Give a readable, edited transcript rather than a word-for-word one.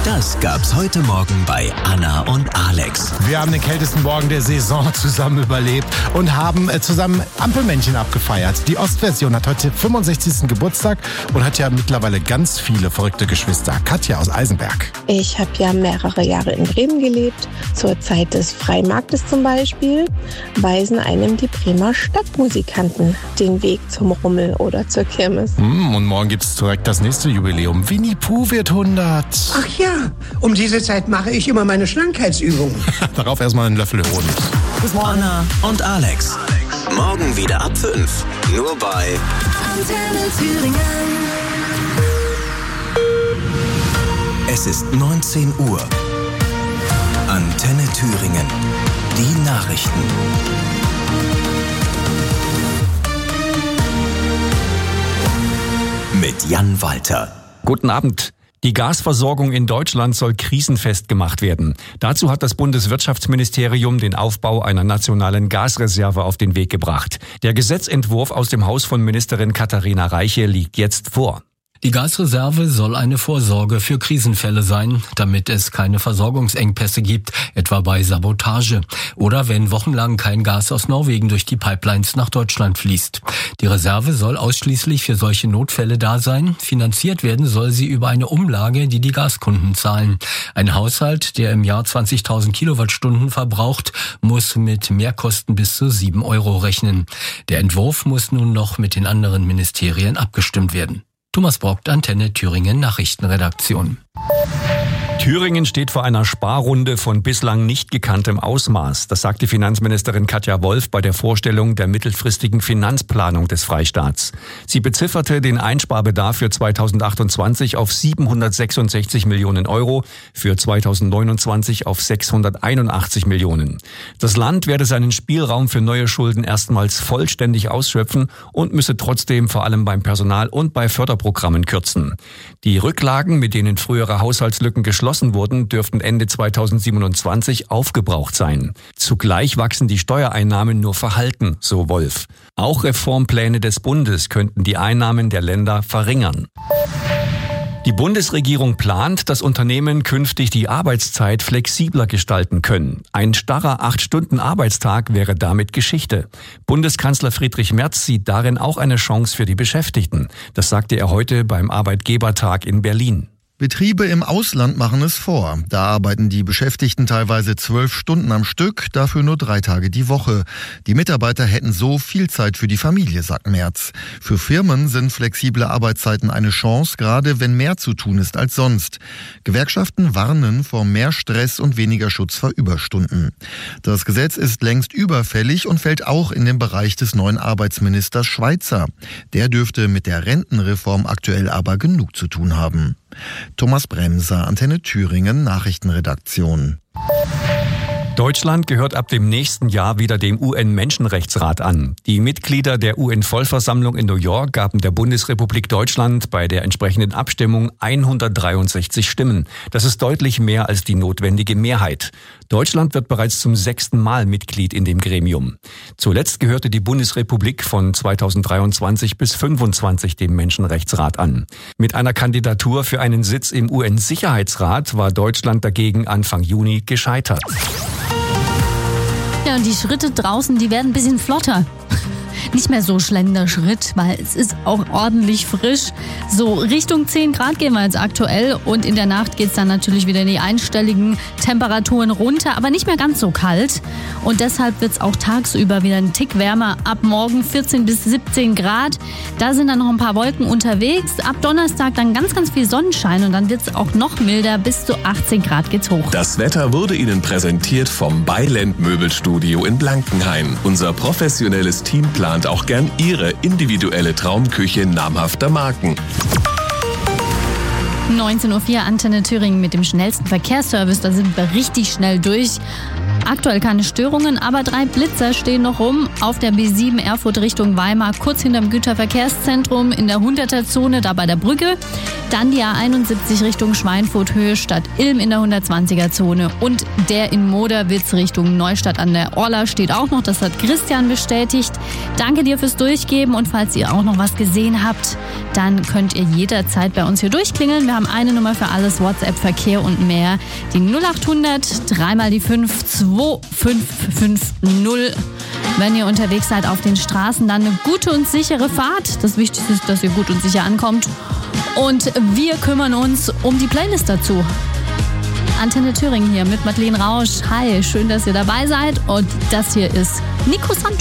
Das gab's heute Morgen bei Anna und Alex. Wir haben den kältesten Morgen der Saison zusammen überlebt und haben zusammen Ampelmännchen abgefeiert. Die Ostversion hat heute 65. Geburtstag und hat ja mittlerweile ganz viele verrückte Geschwister. Katja aus Eisenberg. Ich habe ja mehrere Jahre in Bremen gelebt. Zur Zeit des Freimarktes zum Beispiel weisen einem die Bremer Stadtmusikanten den Weg zum Rummel oder zur Kirmes. Und morgen gibt's direkt das nächste Jubiläum. Winnie Pooh wird 100. Ach ja, um diese Zeit mache ich immer meine Schlankheitsübungen. Darauf erstmal einen Löffel Honig. Bis morgen. Anna und Alex. Morgen wieder ab 5. Nur bei Antenne Thüringen. Es ist 19 Uhr. Antenne Thüringen. Die Nachrichten. Mit Jan Walter. Guten Abend. Die Gasversorgung in Deutschland soll krisenfest gemacht werden. Dazu hat das Bundeswirtschaftsministerium den Aufbau einer nationalen Gasreserve auf den Weg gebracht. Der Gesetzentwurf aus dem Haus von Ministerin Katharina Reiche liegt jetzt vor. Die Gasreserve soll eine Vorsorge für Krisenfälle sein, damit es keine Versorgungsengpässe gibt, etwa bei Sabotage oder wenn wochenlang kein Gas aus Norwegen durch die Pipelines nach Deutschland fließt. Die Reserve soll ausschließlich für solche Notfälle da sein. Finanziert werden soll sie über eine Umlage, die die Gaskunden zahlen. Ein Haushalt, der im Jahr 20.000 Kilowattstunden verbraucht, muss mit Mehrkosten bis zu 7 Euro rechnen. Der Entwurf muss nun noch mit den anderen Ministerien abgestimmt werden. Thomas Brockt, Antenne Thüringen Nachrichtenredaktion. Thüringen steht vor einer Sparrunde von bislang nicht gekanntem Ausmaß. Das sagte Finanzministerin Katja Wolf bei der Vorstellung der mittelfristigen Finanzplanung des Freistaats. Sie bezifferte den Einsparbedarf für 2028 auf 766 Millionen Euro, für 2029 auf 681 Millionen. Das Land werde seinen Spielraum für neue Schulden erstmals vollständig ausschöpfen und müsse trotzdem vor allem beim Personal und bei Förderprogrammen kürzen. Die Rücklagen, mit denen frühere Haushaltslücken geschlossen wurden, dürften Ende 2027 aufgebraucht sein. Zugleich wachsen die Steuereinnahmen nur verhalten, so Wolf. Auch Reformpläne des Bundes könnten die Einnahmen der Länder verringern. Die Bundesregierung plant, dass Unternehmen künftig die Arbeitszeit flexibler gestalten können. Ein starrer 8-Stunden-Arbeitstag wäre damit Geschichte. Bundeskanzler Friedrich Merz sieht darin auch eine Chance für die Beschäftigten. Das sagte er heute beim Arbeitgebertag in Berlin. Betriebe im Ausland machen es vor. Da arbeiten die Beschäftigten teilweise 12 Stunden am Stück, dafür nur 3 Tage die Woche. Die Mitarbeiter hätten so viel Zeit für die Familie, sagt Merz. Für Firmen sind flexible Arbeitszeiten eine Chance, gerade wenn mehr zu tun ist als sonst. Gewerkschaften warnen vor mehr Stress und weniger Schutz vor Überstunden. Das Gesetz ist längst überfällig und fällt auch in den Bereich des neuen Arbeitsministers Schweizer. Der dürfte mit der Rentenreform aktuell aber genug zu tun haben. Thomas Bremser, Antenne Thüringen, Nachrichtenredaktion. Deutschland gehört ab dem nächsten Jahr wieder dem UN-Menschenrechtsrat an. Die Mitglieder der UN-Vollversammlung in New York gaben der Bundesrepublik Deutschland bei der entsprechenden Abstimmung 163 Stimmen. Das ist deutlich mehr als die notwendige Mehrheit. Deutschland wird bereits zum 6. Mal Mitglied in dem Gremium. Zuletzt gehörte die Bundesrepublik von 2023 bis 2025 dem Menschenrechtsrat an. Mit einer Kandidatur für einen Sitz im UN-Sicherheitsrat war Deutschland dagegen Anfang Juni gescheitert. Ja, und die Schritte draußen, die werden ein bisschen flotter. Nicht mehr so Schlenderschritt, weil es ist auch ordentlich frisch. So Richtung 10 Grad gehen wir jetzt aktuell und in der Nacht geht es dann natürlich wieder in die einstelligen Temperaturen runter, aber nicht mehr ganz so kalt. Und deshalb wird es auch tagsüber wieder ein Tick wärmer. Ab morgen 14 bis 17 Grad. Da sind dann noch ein paar Wolken unterwegs. Ab Donnerstag dann ganz, ganz viel Sonnenschein und dann wird es auch noch milder. Bis zu 18 Grad geht's hoch. Das Wetter wurde Ihnen präsentiert vom Beiland Möbelstudio in Blankenhain. Unser professionelles Team plant auch gern Ihre individuelle Traumküche namhafter Marken. 19.04 Uhr Antenne Thüringen mit dem schnellsten Verkehrsservice. Da sind wir richtig schnell durch. Aktuell keine Störungen, aber 3 Blitzer stehen noch rum. Auf der B7 Erfurt Richtung Weimar, kurz hinterm Güterverkehrszentrum, in der 100er-Zone, da bei der Brücke. Dann die A71 Richtung Schweinfurt, Höhe Stadt Ilm in der 120er-Zone. Und der in Moderwitz Richtung Neustadt an der Orla steht auch noch. Das hat Christian bestätigt. Danke dir fürs Durchgeben. Und falls ihr auch noch was gesehen habt, dann könnt ihr jederzeit bei uns hier durchklingeln. Wir haben eine Nummer für alles, WhatsApp, Verkehr und mehr. Die 0800 3 mal die 5 2550. Wenn ihr unterwegs seid auf den Straßen, dann eine gute und sichere Fahrt. Das Wichtigste ist, dass ihr gut und sicher ankommt. Und wir kümmern uns um die Playlist dazu. Antenne Thüringen hier mit Madeleine Rausch. Hi, schön, dass ihr dabei seid. Und das hier ist Nico Santos.